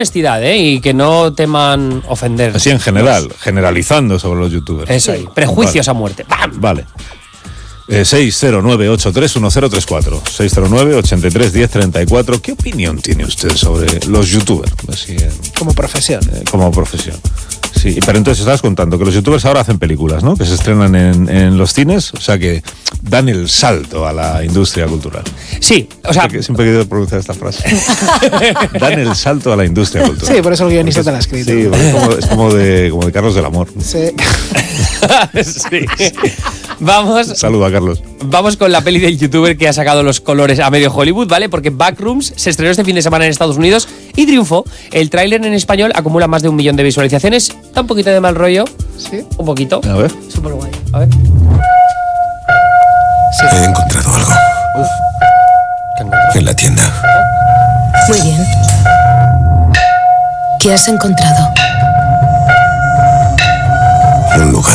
honestidad, y que no teman ofender. Así en general, generalizando sobre los youtubers. Eso ahí, prejuicios a muerte. ¡Bam! Vale. 609-831034 609-831034. ¿Qué opinión tiene usted sobre los youtubers? Así, como profesión. Como profesión. Sí, pero entonces estabas contando que los youtubers ahora hacen películas, ¿no? Que se estrenan en los cines, o sea que dan el salto a la industria cultural. Sí, o sea... Siempre he querido pronunciar esta frase. Dan el salto a la industria cultural. Sí, por eso el guionista te la ha escrito. Sí, es como de Carlos del Amor. Sí. Sí. Vamos. Saluda a Carlos. Vamos con la peli del youtuber que ha sacado los colores a medio Hollywood, ¿vale? Porque Backrooms se estrenó este fin de semana en Estados Unidos y triunfó. El tráiler en español acumula más de 1 millón de visualizaciones. Da un poquito de mal rollo. Sí. Un poquito. A ver. Súper guay. A ver. Sí. He encontrado algo. Uf. ¿Qué has encontrado? En la tienda. Muy bien. ¿Qué has encontrado? Un lugar.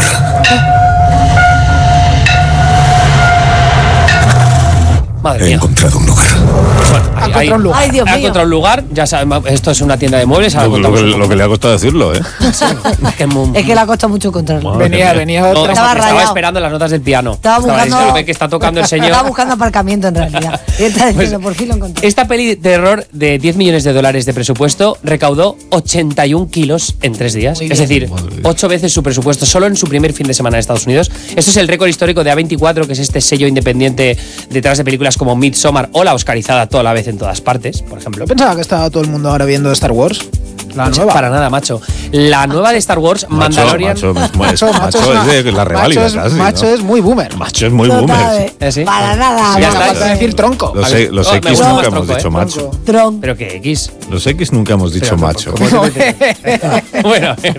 Madre He mía. encontrado un lugar. Bueno, Ha encontrado un lugar. Ay, Dios ha mío. encontrado un lugar. Ya sabemos, esto es una tienda de muebles. Ahora contamos un Lo que le ha costado decirlo, ¿eh? Es que le ha costado mucho encontrarlo. Venía No, otra. Estaba estaba rayado. esperando las notas del piano. Estaba buscando. Lo ve que está tocando el señor. Estaba buscando aparcamiento en realidad. Y está diciendo, Pues, por fin lo encontré. Esta peli de terror de $10 millones de presupuesto recaudó 81 kilos en 3 días. Muy Es bien. decir, Madre mía. 8 veces su presupuesto solo en su primer fin de semana en Estados Unidos. Esto es el récord histórico de A24, que es este sello independiente detrás de películas como Midsommar o la oscarizada toda la vez en todas partes, por ejemplo. Yo pensaba que estaba todo el mundo ahora viendo Star Wars. La nueva. Para nada, macho. La nueva de Star Wars, Mandalorian. Macho es de la reválida macho es, casi, macho ¿no? es muy boomer. Macho es muy Total, boomer. ¿Sí? Para nada. Ya Me está. falta decir tronco. Los me X gusta nunca más hemos tronco, dicho macho. Tron. Pero que X. Los X nunca hemos dicho macho. Bueno, a ver.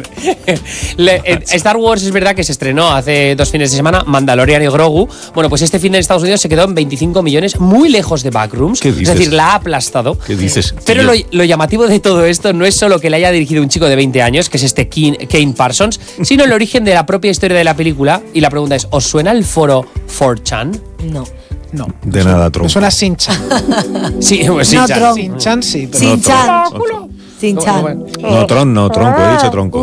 Star Wars es verdad que se estrenó hace 2 fines de semana, Mandalorian y Grogu. Bueno, pues este fin en Estados Unidos se quedó en 25 millones, muy lejos de Backrooms. ¿Qué dices? Es decir, la ha aplastado. ¿Qué dices? Pero Tío. lo llamativo de todo esto no es solo que le haya dirigido un chico de 20 años, que es este Kane Parsons, sino el origen de la propia historia de la película. Y la pregunta es, ¿os suena el foro 4chan? No. No. De nada, tronco. Me suena Sin-Chan. Sí, pues sí, No, Chan. Tron. Sin-Chan sí, pero. Sin Chan. Sin ¿Cómo, Chan. No, tronco, he dicho tronco.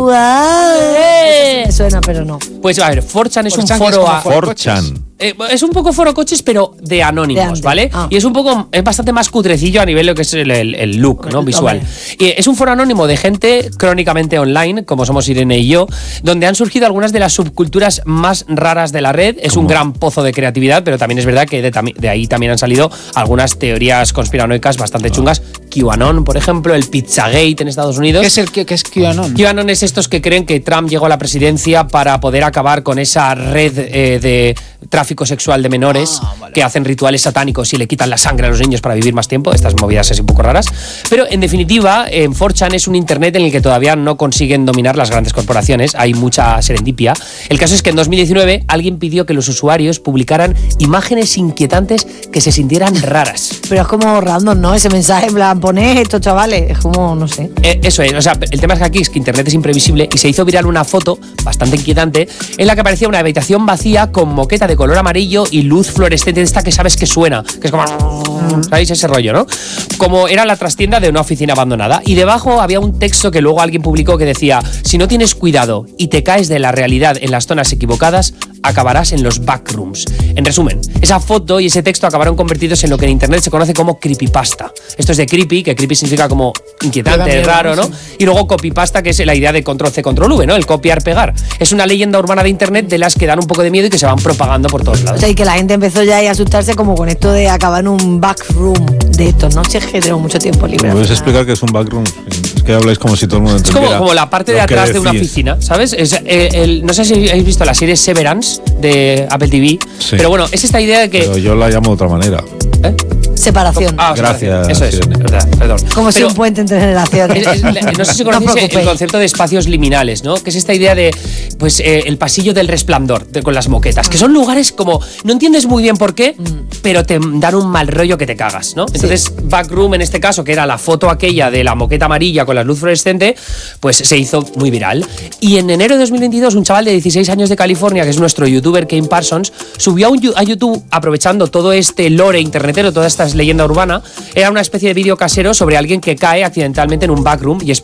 Me suena, pero no. Pues a ver, 4chan es un 4chan que es foro... como a- foro. 4chan. Es un poco foro coches, pero de anónimos, De antes. ¿vale? Ah. Y es bastante más cutrecillo a nivel de lo que es el look, ¿no? Correcto, Visual. hombre. Y es un foro anónimo de gente crónicamente online, como somos Irene y yo, donde han surgido algunas de las subculturas más raras de la red. Es un gran pozo de creatividad, pero también es verdad que de ahí también han salido algunas teorías conspiranoicas bastante chungas. QAnon, por ejemplo, el Pizzagate en Estados Unidos. ¿Qué es QAnon? QAnon es estos que creen que Trump llegó a la presidencia para poder acabar con esa red de tráfico sexual de menores que hacen rituales satánicos y le quitan la sangre a los niños para vivir más tiempo. Estas movidas así un poco raras. Pero en definitiva, 4chan es un internet en el que todavía no consiguen dominar las grandes corporaciones. Hay mucha serendipia. El caso es que en 2019 alguien pidió que los usuarios publicaran imágenes inquietantes que se sintieran raras. Pero es como random, ¿no? Ese mensaje, en plan, poned esto, chavales. Es como, no sé. Eso es, o sea, el tema es que aquí es que internet es imprevisible y se hizo viral una foto bastante inquietante en la que aparecía una habitación vacía con moqueta de color amarillo y luz fluorescente de esta que sabes que suena, que es como... ¿Sabéis ese rollo, no? Como era la trastienda de una oficina abandonada. Y debajo había un texto que luego alguien publicó que decía: si no tienes cuidado y te caes de la realidad en las zonas equivocadas, acabarás en los backrooms. En resumen, esa foto y ese texto acabaron convertidos en lo que en internet se conoce como creepypasta. Esto es de creepy, que creepy significa como inquietante, miedo, raro, ¿no? ¿no? Y luego copypasta, que es la idea de control-C, control-V, ¿no? El copiar-pegar. Es una leyenda urbana de internet de las que dan un poco de miedo y que se van propagando por todos O lados. sea, y que la gente empezó ya a asustarse como con esto de acabar en un backroom de estos, ¿no? Si es que tenemos mucho tiempo libre. ¿Me puedes explicar qué es un backroom? Es que habláis como si todo el mundo Es entendiera. como la parte de lo que atrás de una decís. oficina, ¿sabes? No sé si habéis visto la serie Severance de Apple TV, Sí. pero bueno, es esta idea de que... Pero yo la llamo de otra manera. ¿Eh? Separación. Ah, Gracias, Eso es, Irene. verdad, perdón. Como si Pero- un puente entre generaciones. no sé si No os conocéis el preocupéis. concepto de espacios liminales, ¿no? Que es esta idea de pues el pasillo del Resplandor con las moquetas, que son lugares como, no entiendes muy bien por qué, pero te dan un mal rollo que te cagas, ¿no? Entonces, Backroom en este caso, que era la foto aquella de la moqueta amarilla con la luz fluorescente, pues se hizo muy viral. Y en enero de 2022, un chaval de 16 años de California, que es nuestro youtuber Kane Parsons, subió a YouTube, aprovechando todo este lore internetero, toda esta leyenda urbana, era una especie de vídeo casero sobre alguien que cae accidentalmente en un backroom y es